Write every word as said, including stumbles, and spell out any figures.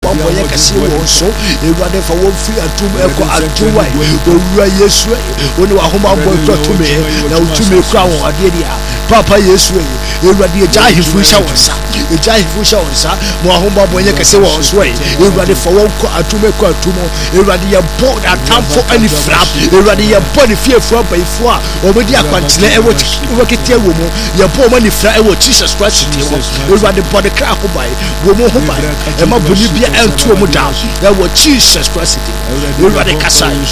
ahombabo ye kase wo so ewurade fa wo free atum eko atuwa owura Yesu woni wa ahombabo ekura tumi na utumi ekura wo ade dia papa Yesu ewurade eja ahifu sha wonsa eja ahifu sha wonsa mo ahombabo ye kase wo so ewurade fa wo ko atum eko atumo ewurade ye bo atamfo ani fra ewurade ye bo ne fiefu abaifo a obedi akwantene ewo wokete wo mo ye bo mo ni fra ewo Jesus Christ wo ewurade bo de kra ko bai wo mo ho bai e ma boni bia entu mo da ewo Jesus Christ ewurade kasa